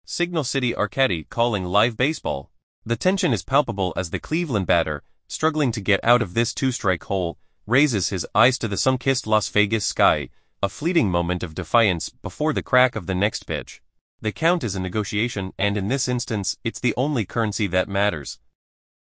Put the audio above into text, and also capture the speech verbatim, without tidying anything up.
Signal City Arcady calling live baseball. The tension is palpable as the Cleveland batter, struggling to get out of this two-strike hole, raises his eyes to the sun-kissed Las Vegas sky, a fleeting moment of defiance before the crack of the next pitch. The count is a negotiation, and in this instance, it's the only currency that matters.